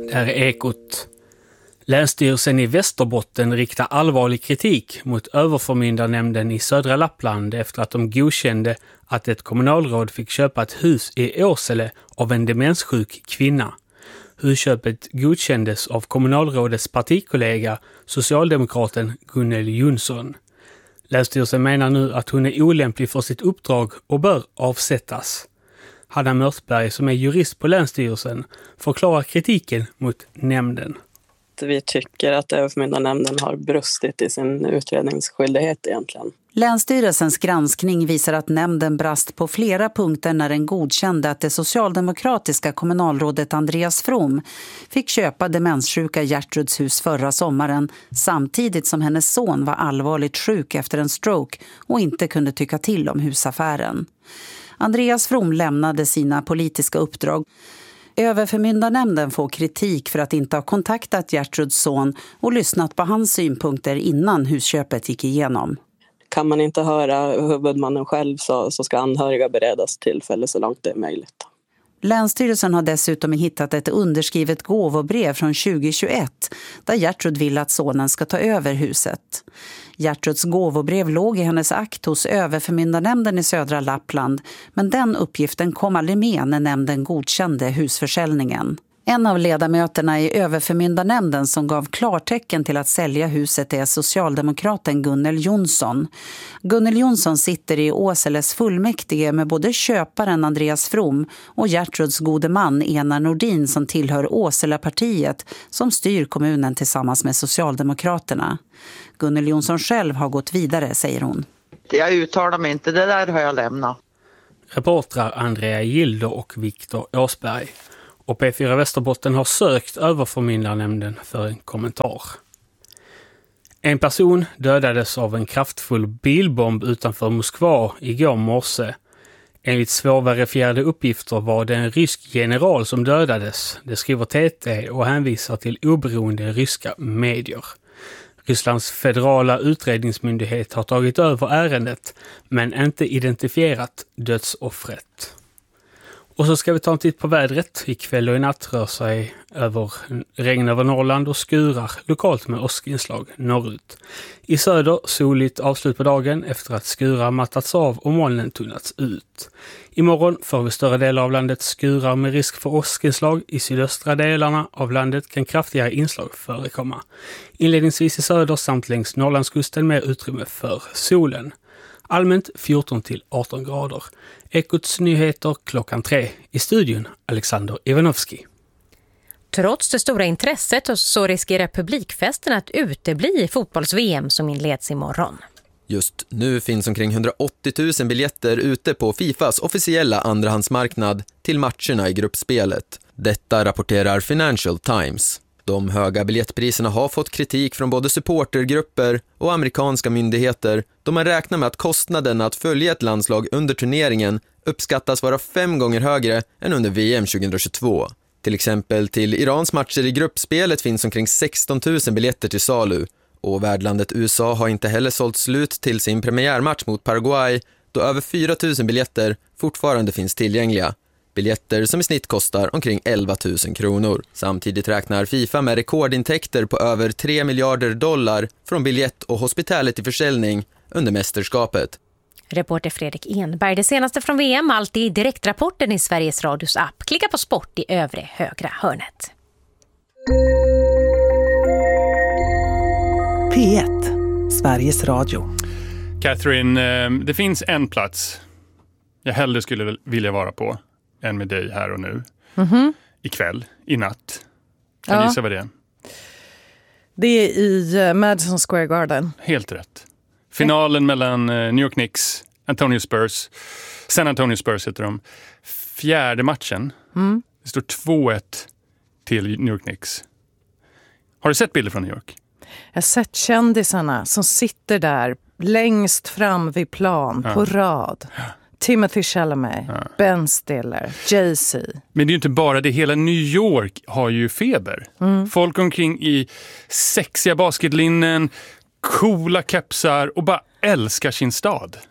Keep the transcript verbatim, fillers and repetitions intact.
Det här är Ekot. Länsstyrelsen i Västerbotten riktar allvarlig kritik mot överförmyndarnämnden i södra Lappland efter att de godkände att ett kommunalråd fick köpa ett hus i Åsele av en demenssjuk kvinna. Husköpet godkändes av kommunalrådets partikollega, socialdemokraten Gunnel Jonsson. Länsstyrelsen menar nu att hon är olämplig för sitt uppdrag och bör avsättas. Hanna Mörtberg, som är jurist på Länsstyrelsen, förklarar kritiken mot nämnden. Vi tycker att överförmyndarnämnden har brustit i sin utredningsskyldighet egentligen. Länsstyrelsens granskning visar att nämnden brast på flera punkter när den godkände att det socialdemokratiska kommunalrådet Andreas From fick köpa demenssjuka Gertruds hus förra sommaren samtidigt som hennes son var allvarligt sjuk efter en stroke och inte kunde tycka till om husaffären. Andreas From lämnade sina politiska uppdrag. Överförmyndarnämnden får kritik för att inte ha kontaktat Gertruds son och lyssnat på hans synpunkter innan husköpet gick igenom. Kan man inte höra huvudmannen själv så, så ska anhöriga beredas tillfälle så långt det är möjligt. Länsstyrelsen har dessutom hittat ett underskrivet gåvobrev från tjugohundratjugoett där Gertrud vill att sonen ska ta över huset. Gertruds gåvobrev låg i hennes akt hos överförmyndarnämnden i södra Lappland, men den uppgiften kom aldrig med när nämnden godkände husförsäljningen. En av ledamöterna i överförmyndarnämnden som gav klartecken till att sälja huset är socialdemokraten Gunnel Jonsson. Gunnel Jonsson sitter i Åseles fullmäktige med både köparen Andreas From och Gertruds gode man Enar Nordin som tillhör Åselepartiet som styr kommunen tillsammans med Socialdemokraterna. Gunnel Jonsson själv har gått vidare, säger hon. Jag uttalar mig inte, det där har jag lämnat. Reportrar Andrea Gildo och Viktor Åsberg. Och P fyra Västerbotten har sökt överförmyndarnämnden för en kommentar. En person dödades av en kraftfull bilbomb utanför Moskva igår morse. Enligt svårverifierade uppgifter var det en rysk general som dödades. Det skriver T T och hänvisar till oberoende ryska medier. Rysslands federala utredningsmyndighet har tagit över ärendet men inte identifierat dödsoffret. Och så ska vi ta en titt på vädret. Ikväll och i natt rör sig över regn över Norrland och skurar lokalt med åskinslag norrut. I söder soligt avslut på dagen efter att skurar mattats av och molnen tunnats ut. Imorgon får vi större delar av landet skurar med risk för åskinslag. I sydöstra delarna av landet kan kraftigare inslag förekomma. Inledningsvis i söder samt längs Norrlandskusten med utrymme för solen. Allmänt fjorton till arton grader. Ekots nyheter klockan tre. I studion Alexander Ivanovski. Trots det stora intresset så riskerar publikfesten att utebli i fotbolls-V M som inleds imorgon. Just nu finns omkring hundraåttio tusen biljetter ute på Fifas officiella andrahandsmarknad till matcherna i gruppspelet. Detta rapporterar Financial Times. De höga biljettpriserna har fått kritik från både supportergrupper och amerikanska myndigheter då man räknar med att kostnaden att följa ett landslag under turneringen uppskattas vara fem gånger högre än under V M tjugohundratjugotvå. Till exempel till Irans matcher i gruppspelet finns omkring sexton tusen biljetter till salu och värdlandet U S A har inte heller sålt slut till sin premiärmatch mot Paraguay då över fyra tusen biljetter fortfarande finns tillgängliga. Biljetter som i snitt kostar omkring elva tusen kronor. Samtidigt räknar FIFA med rekordintäkter på över tre miljarder dollar från biljett- och hospitality-försäljning under mästerskapet. Reporter Fredrik Enberg, det senaste från V M, alltid i direktrapporten i Sveriges Radios app. Klicka på sport i övre högra hörnet. P ett, Sveriges Radio. Catherine, det finns en plats jag hellre skulle vilja vara på än med dig här och nu. Mm-hmm. Ikväll, i natt. Kan Ja. du gissa vad det är? Det är i Madison Square Garden. Helt rätt. Finalen mellan New York Knicks, Antonio Spurs. San Antonio Spurs heter de. Fjärde matchen. Mm. Det står två ett till New York Knicks. Har du sett bilder från New York? Jag har sett kändisarna som sitter där längst fram vid plan Ja. på rad. Timothy Chalamet, Ja. Ben Stiller, Jay-Z. Men det är ju inte bara det. Hela New York har ju feber. Mm. Folk omkring i sexiga basketlinnen, coola kepsar och bara älskar sin stad.